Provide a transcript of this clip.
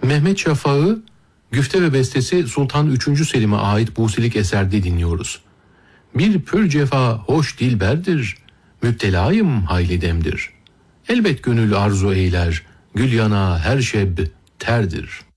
Mehmet Şafak'ı güfte ve bestesi Sultan 3. Selim'e ait Busilik eserde dinliyoruz. Bir pür cefa hoş dilberdir, müptelayım hayli demdir. Elbet gönül arzu eyler, gül yana her şeb terdir.